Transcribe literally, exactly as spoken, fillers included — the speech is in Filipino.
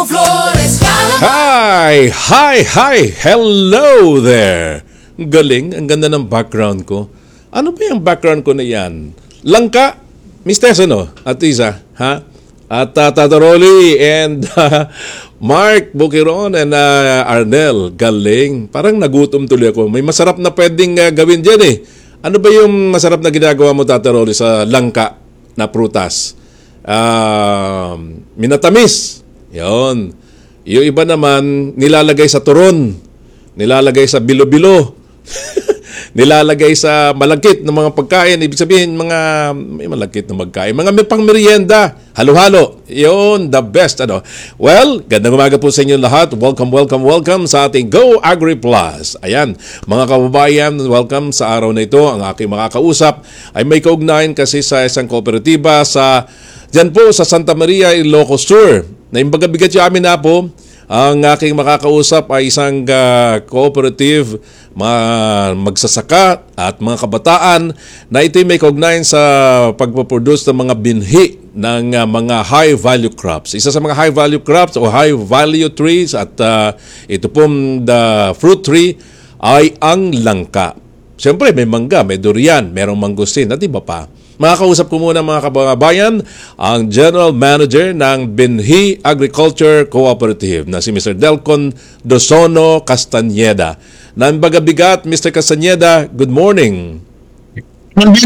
Hi! Hi! Hi! Hello there! Galing, ang ganda ng background ko. Ano ba yung background ko na yan? Langka? mister ano? At Isa, ha? At uh, Tataroli and uh, Mark Bukiron and uh, Arnel. Galing. Parang nagutom tuloy ako. May masarap na pwedeng uh, gawin dyan eh. Ano ba yung masarap na ginagawa mo, Tataroli, sa langka na prutas? Uh, minatamis. Yun. Yung iba naman, nilalagay sa turon, nilalagay sa bilo-bilo, nilalagay sa malagkit ng mga pagkain. Ibig sabihin, mga may malagkit na magkain. Mga may pang merienda, halo-halo. Yun, the best. Ano? Well, gandang umaga po sa inyo lahat. Welcome, welcome, welcome sa ating Go Agri Plus. Ayan, mga kababayan, welcome sa araw na ito. Ang aking makakausap ay may kaugnayan kasi sa isang kooperatiba sa dyan po sa Santa Maria, Ilocos Sur. Na imbaga bigat yung amin na po, ang aking makakausap ay isang uh, cooperative ma- magsasaka at mga kabataan na ito'y may kaugnayan sa pagpaproduce ng mga binhi ng uh, mga high-value crops. Isa sa mga high-value crops o high-value trees at uh, ito pong the fruit tree ay ang langka. Siyempre may mangga, may durian, merong mangustin at iba pa. Makakausap ko muna mga kababayan ang General Manager ng Binhi Agriculture Cooperative na si mister Delcon Dosono Castañeda. Nambaga bigat, mister Castañeda, good morning.